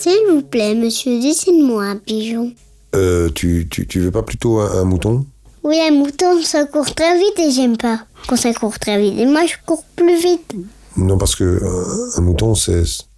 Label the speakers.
Speaker 1: S'il vous plaît, monsieur, dessine-moi un pigeon.
Speaker 2: Tu veux pas plutôt un mouton ?
Speaker 1: Oui, un mouton, ça court très vite et j'aime pas quand ça court très vite. Et moi, je cours plus vite.
Speaker 2: Non, parce que un mouton,